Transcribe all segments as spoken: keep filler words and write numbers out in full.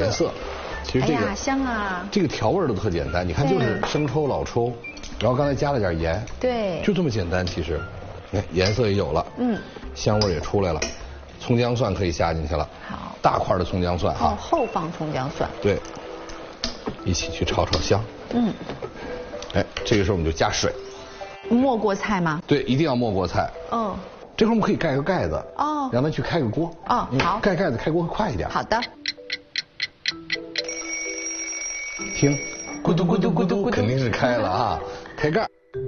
颜色。其实这个、 哎呀香啊！ 这个调味都特简单，你看就是生抽、老抽，然后刚才加了点盐， 对， 就这么简单。其实，你看颜色也有了，嗯，香味也出来了，葱姜蒜可以下进去了， 好， 大块的葱姜蒜哈， 哦，后放葱姜蒜， 对，一起去炒炒香，嗯，哎，这个时候我们就加水， 没过菜吗？ 对，一定要没过菜，嗯，这会儿我们可以盖个盖子，哦，让它去开个锅， 哦，好， 盖盖子开锅会快一点， 好的。 听，咕嘟咕嘟咕嘟，肯定是开了啊！开盖。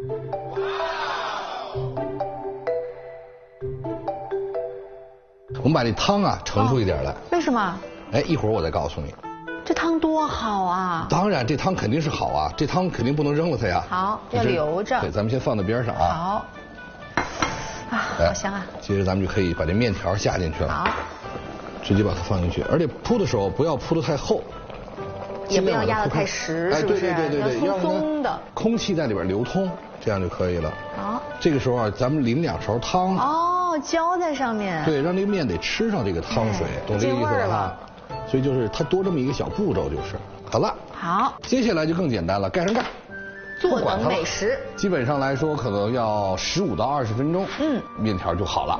我们把这汤啊盛出一点来。哦、 为什么？ 哎，一会儿我再告诉你。 这汤多好啊！ 当然，这汤肯定是好啊，这汤肯定不能扔了它呀。 好，要留着。 对，咱们先放在边上啊。 好。啊，好香啊！ 接着咱们就可以把这面条下进去了。 好。 直接把它放进去，而且铺的时候不要铺得太厚。 也不要压得太实，是不是？ 哎，对对对对， 要松松的， 空气在里边流通，这样就可以了。 好， 这个时候啊，咱们淋两勺汤。 哦，浇在上面。 对，让这个面得吃上这个汤水，懂这个意思了哈？所以就是它多这么一个小步骤，就是好了。 好， 接下来就更简单了，盖上盖。 坐等美食。 基本上来说，可能要十五到二十分钟，嗯，面条就好了。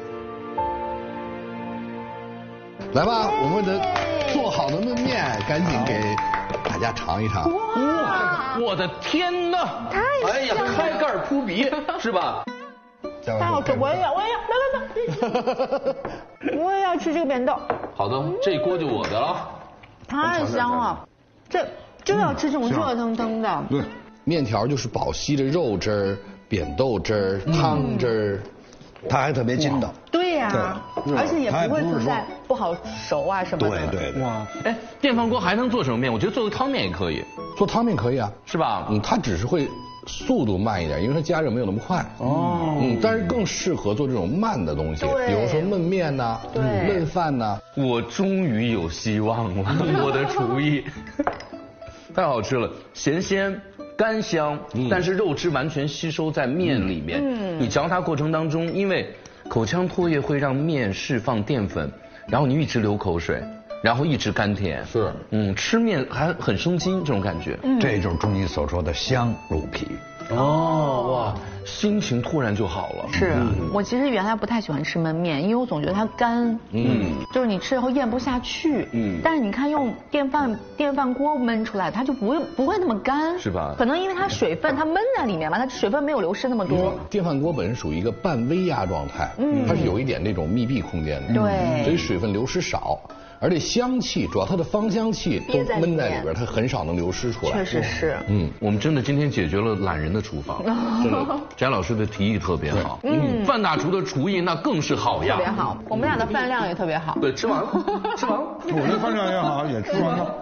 来吧，我们的做好的焖面，赶紧给大家尝一尝。 哇，我的天哪！ 太哎呀，开盖扑鼻，是吧？ 太好吃，我也要，我也要，来来来，我也要吃这个扁豆。 好的，这锅就我的了。 太香了，这就要吃这种热腾腾的。 对，面条就是饱吸着肉汁儿、扁豆汁儿、汤汁儿， 它还特别筋道。 对呀，而且也不会存在不好熟啊什么的。 对对。哇， 哎，电饭锅还能做什么面？我觉得做个汤面也可以。 做汤面可以啊， 是吧？ 嗯，它只是会速度慢一点，因为它加热没有那么快。哦。嗯，但是更适合做这种慢的东西，比如说焖面呐、焖饭呐。 我终于有希望了，我的厨艺太好吃了，咸鲜。干香，但是肉汁完全吸收在面里面。嗯，你嚼它过程当中，因为口腔唾液会让面释放淀粉，然后你一直流口水，然后一直甘甜。 是， 嗯，吃面还很生津，这种感觉。 嗯，这就是中医所说的香入脾。 哦，哇，心情突然就好了。 是，我其实原来不太喜欢吃焖面，因为我总觉得它干，嗯，就是你吃以后咽不下去，嗯。但是你看用电饭电饭锅焖出来，它就不会不会那么干， 是吧？ 可能因为它水分它焖在里面嘛，它水分没有流失那么多。 电饭锅本身属于一个半微压状态，嗯，它是有一点那种密闭空间的， 对， 所以水分流失少。而且香气，主要它的芳香气都闷在里边，它很少能流失出来。 确实是。 嗯，我们真的今天解决了懒人的厨房，真的。翟老师的提议特别好，嗯，范大厨的厨艺那更是好呀。 特别好，我们俩的饭量也特别好。 对，吃完了，吃完了。 我的饭量也好，也吃完了。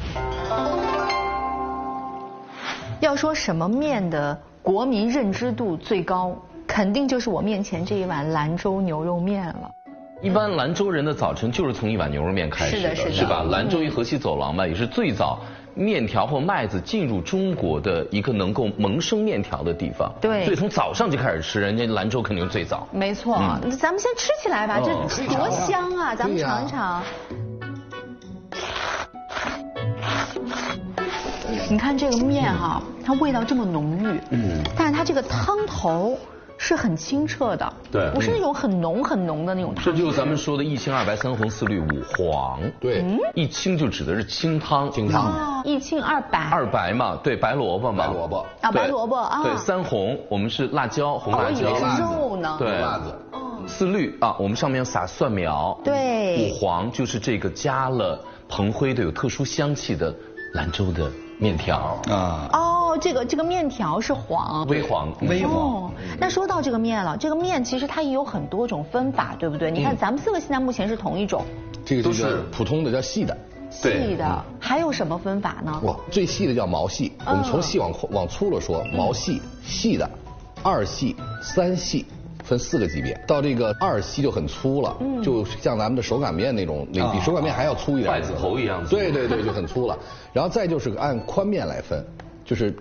要说什么面的国民认知度最高，肯定就是我面前这一碗兰州牛肉面了。 一般兰州人的早晨就是从一碗牛肉面开始的， 是的， 是吧？兰州一河西走廊嘛，也是最早面条或麦子进入中国的一个能够萌生面条的地方。 对， 所以从早上就开始吃，人家兰州肯定最早。 没错，嗯、咱们先吃起来吧，这多香啊！咱们尝一尝。你看这个面哈、啊，它味道这么浓郁，嗯，但是它这个汤头是很清澈的， 对， 不是那种很浓很浓的那种汤。 这就是咱们说的一清二白三红四绿五黄。 对， 嗯、 一清就指的是清汤， 清汤。 哦，一清二白。 二白嘛，对，白萝卜嘛。 白萝卜。 啊，白萝卜啊。 对，三红我们是辣椒，红辣椒。 我以为是肉呢。 对， 辣子。 哦。 四绿啊，我们上面撒蒜苗。 对。 五黄就是这个加了蓬灰的有特殊香气的兰州的面条啊。哦，这个这个面条是黄， 微黄， 微黄。 哦，那说到这个面了，这个面其实它也有很多种分法，对不对？你看咱们四个现在目前是同一种， 这个就是普通的叫细的， 细的，还有什么分法呢？ 哇，最细的叫毛细，我们从细往往粗了说，毛细、细的、二细、三细。分四个级别，到这个二细就很粗了，嗯，就像咱们的手擀面那种，那比手擀面还要粗一点， 筷子头一样。 对对对，就很粗了。然后再就是按宽面来分，就是